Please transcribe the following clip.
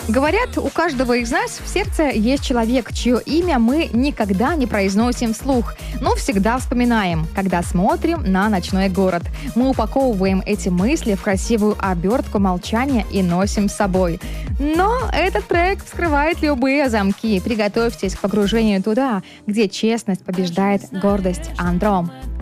Говорят, у каждого из нас в сердце есть человек, чье имя мы никогда не произносим вслух, но всегда вспоминаем, когда смотрим на ночной город. Мы упаковываем эти мысли в красивую обертку молчания и носим с собой. Но этот проект вскрывает любые замки. Приготовьтесь к погружению туда, где честность побеждает гордость. Андром.